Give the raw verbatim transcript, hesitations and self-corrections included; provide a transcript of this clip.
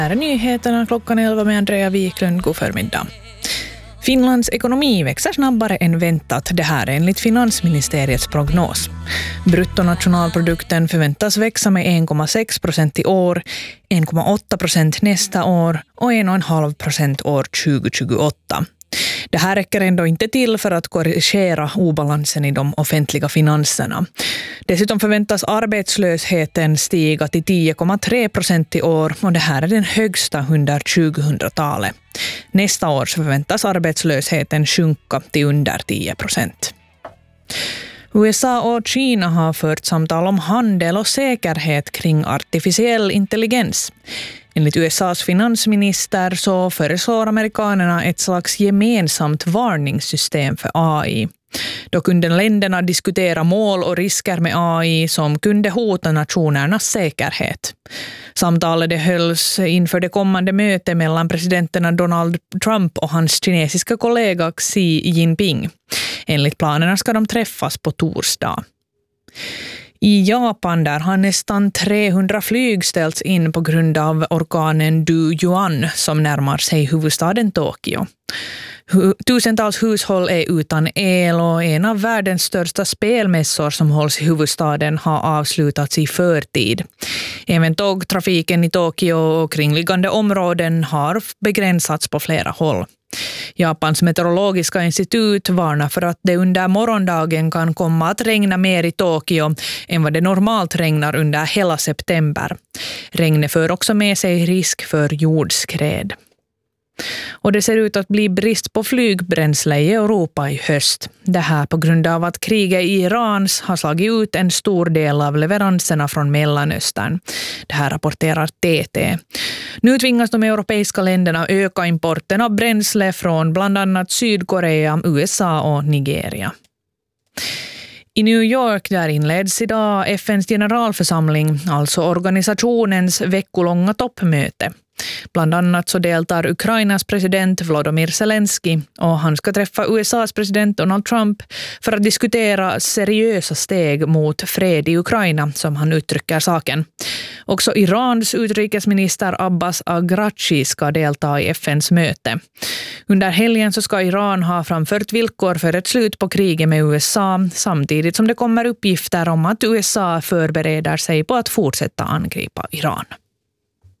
Här är nyheterna klockan elva med Andrea Wiklund. God förmiddag. Finlands ekonomi växer snabbare än väntat, det här är enligt finansministeriets prognos. Bruttonationalprodukten förväntas växa med en komma sex procent i år, en komma åtta procent nästa år och en komma fem procent år tjugohundratjugoåtta. Det här räcker ändå inte till för att korrigera obalansen i de offentliga finanserna. Dessutom förväntas arbetslösheten stiga till tio komma tre procent i år och det här är den högsta under tjugohundratalet. Nästa år förväntas arbetslösheten sjunka till under tio procent. U S A och Kina har fört samtal om handel och säkerhet kring artificiell intelligens. Enligt U S A:s finansminister så föreslår amerikanerna ett slags gemensamt varningssystem för A I. Då kunde länderna diskutera mål och risker med A I som kunde hota nationernas säkerhet. Samtalet det hölls inför det kommande mötet mellan presidenterna Donald Trump och hans kinesiska kollega Xi Jinping. Enligt planerna ska de träffas på torsdag. I Japan där har nästan trehundra flyg ställts in på grund av orkanen Du-Yuan som närmar sig huvudstaden Tokyo. Tusentals hushåll är utan el och en av världens största spelmässor som hålls i huvudstaden har avslutats i förtid. Även tågtrafiken i Tokyo och kringliggande områden har begränsats på flera håll. Japans meteorologiska institut varnar för att det under morgondagen kan komma att regna mer i Tokyo än vad det normalt regnar under hela september. Regnet för också med sig risk för jordskred. Och det ser ut att bli brist på flygbränsle i Europa i höst. Det här på grund av att kriget i Iran har slagit ut en stor del av leveranserna från Mellanöstern. Det här rapporterar T T. Nu tvingas de europeiska länderna öka importen av bränsle från bland annat Sydkorea, U S A och Nigeria. I New York där inleds idag F N:s generalförsamling, alltså organisationens veckolånga toppmöte. Bland annat så deltar Ukrainas president Volodymyr Zelensky och han ska träffa U S A:s president Donald Trump för att diskutera seriösa steg mot fred i Ukraina, som han uttrycker saken. Också Irans utrikesminister Abbas Araghchi ska delta i F N:s möte. Under helgen så ska Iran ha framfört villkor för ett slut på kriget med U S A, samtidigt som det kommer uppgifter om att U S A förbereder sig på att fortsätta angripa Iran.